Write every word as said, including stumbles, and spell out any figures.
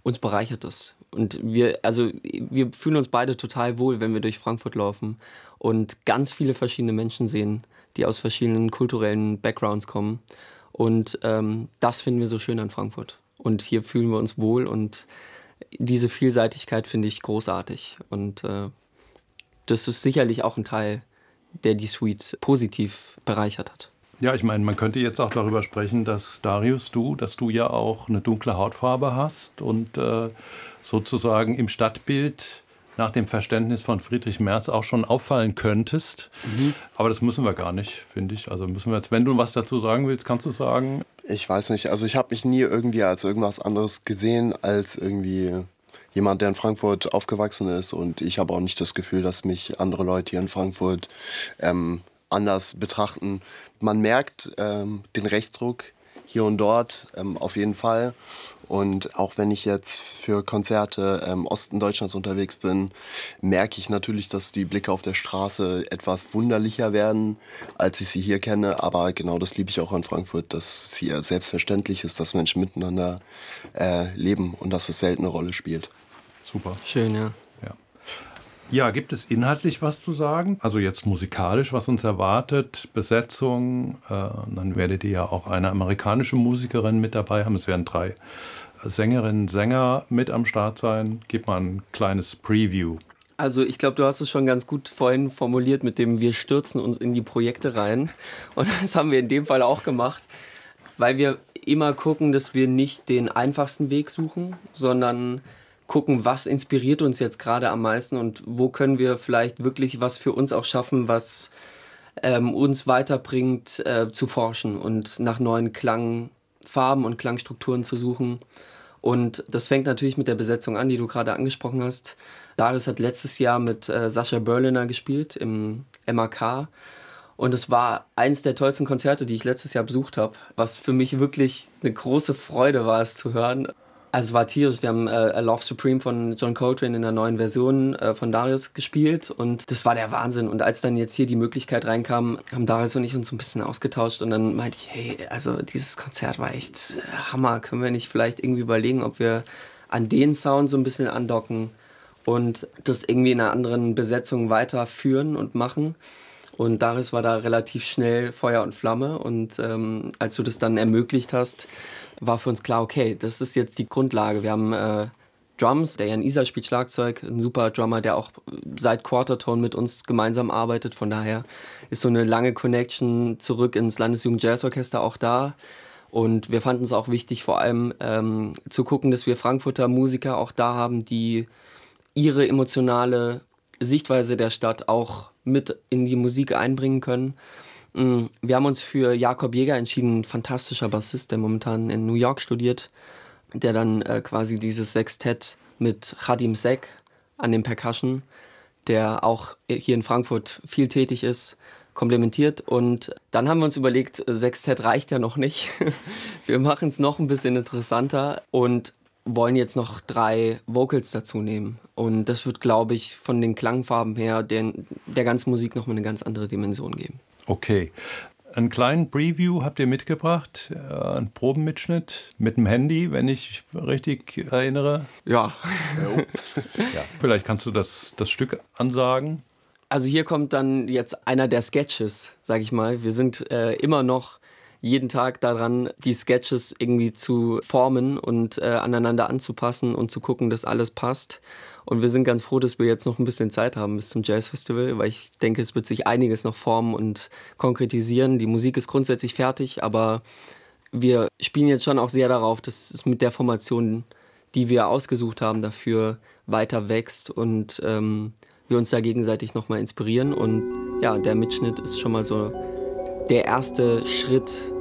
uns bereichert das. Und wir, also wir fühlen uns beide total wohl, wenn wir durch Frankfurt laufen und ganz viele verschiedene Menschen sehen, die aus verschiedenen kulturellen Backgrounds kommen. Und ähm, das finden wir so schön an Frankfurt. Und hier fühlen wir uns wohl und diese Vielseitigkeit finde ich großartig. Und äh, das ist sicherlich auch ein Teil, der die Suite positiv bereichert hat. Ja, ich meine, man könnte jetzt auch darüber sprechen, dass Darius, du, dass du ja auch eine dunkle Hautfarbe hast und äh, sozusagen im Stadtbild nach dem Verständnis von Friedrich Merz auch schon auffallen könntest. Mhm. Aber das müssen wir gar nicht, finde ich. Also müssen wir jetzt, wenn du was dazu sagen willst, kannst du sagen? Ich weiß nicht. Also ich habe mich nie irgendwie als irgendwas anderes gesehen, als irgendwie jemand, der in Frankfurt aufgewachsen ist. Und ich habe auch nicht das Gefühl, dass mich andere Leute hier in Frankfurt ähm, anders betrachten. Man merkt ähm, den Rechtsdruck hier und dort ähm, auf jeden Fall. Und auch wenn ich jetzt für Konzerte im ähm, Osten Deutschlands unterwegs bin, merke ich natürlich, dass die Blicke auf der Straße etwas wunderlicher werden, als ich sie hier kenne. Aber genau das liebe ich auch an Frankfurt, dass es hier selbstverständlich ist, dass Menschen miteinander äh, leben und dass es selten eine Rolle spielt. Super. Schön, ja. Ja, gibt es inhaltlich was zu sagen? Also jetzt musikalisch, was uns erwartet, Besetzung, äh, dann werdet ihr ja auch eine amerikanische Musikerin mit dabei haben. Es werden drei Sängerinnen, Sänger mit am Start sein. Gib mal ein kleines Preview. Also ich glaube, du hast es schon ganz gut vorhin formuliert mit dem wir stürzen uns in die Projekte rein. Und das haben wir in dem Fall auch gemacht, weil wir immer gucken, dass wir nicht den einfachsten Weg suchen, sondern gucken, was inspiriert uns jetzt gerade am meisten und wo können wir vielleicht wirklich was für uns auch schaffen, was ähm, uns weiterbringt, äh, zu forschen und nach neuen Klangfarben und Klangstrukturen zu suchen. Und das fängt natürlich mit der Besetzung an, die du gerade angesprochen hast. Darius hat letztes Jahr mit äh, Sascha Berliner gespielt im M A K. Und es war eins der tollsten Konzerte, die ich letztes Jahr besucht habe, was für mich wirklich eine große Freude war, es zu hören. Also es war tierisch, die haben äh, Love Supreme von John Coltrane in der neuen Version äh, von Darius gespielt und das war der Wahnsinn. Und als dann jetzt hier die Möglichkeit reinkam, haben Darius und ich uns so ein bisschen ausgetauscht und dann meinte ich, hey, also dieses Konzert war echt äh, Hammer, können wir nicht vielleicht irgendwie überlegen, ob wir an den Sound so ein bisschen andocken und das irgendwie in einer anderen Besetzung weiterführen und machen. Und Darius war da relativ schnell Feuer und Flamme und ähm, als du das dann ermöglicht hast, war für uns klar, okay, das ist jetzt die Grundlage. Wir haben äh, Drums, der Jan Isa spielt Schlagzeug, ein super Drummer, der auch seit Quartertone mit uns gemeinsam arbeitet. Von daher ist so eine lange Connection zurück ins Landesjugend-Jazz-Orchester auch da. Und wir fanden es auch wichtig, vor allem ähm, zu gucken, dass wir Frankfurter Musiker auch da haben, die ihre emotionale Sichtweise der Stadt auch mit in die Musik einbringen können. Wir haben uns für Jakob Jäger entschieden, ein fantastischer Bassist, der momentan in New York studiert, der dann äh, quasi dieses Sextett mit Khadim Sek an den Percussion, der auch hier in Frankfurt viel tätig ist, komplementiert. Und dann haben wir uns überlegt, Sextett reicht ja noch nicht. Wir machen es noch ein bisschen interessanter und wollen jetzt noch drei Vocals dazu nehmen. Und das wird, glaube ich, von den Klangfarben her den, der ganzen Musik nochmal eine ganz andere Dimension geben. Okay. Einen kleinen Preview habt ihr mitgebracht, einen Probenmitschnitt mit dem Handy, wenn ich richtig erinnere. Ja. Ja. Vielleicht kannst du das, das Stück ansagen. Also hier kommt dann jetzt einer der Sketches, sag ich mal. Wir sind äh, immer noch jeden Tag daran, die Sketches irgendwie zu formen und äh, aneinander anzupassen und zu gucken, dass alles passt. Und wir sind ganz froh, dass wir jetzt noch ein bisschen Zeit haben bis zum Jazzfestival, weil ich denke, es wird sich einiges noch formen und konkretisieren. Die Musik ist grundsätzlich fertig, aber wir spielen jetzt schon auch sehr darauf, dass es mit der Formation, die wir ausgesucht haben, dafür weiter wächst und ähm, wir uns da gegenseitig nochmal inspirieren. Und ja, der Mitschnitt ist schon mal so der erste Schritt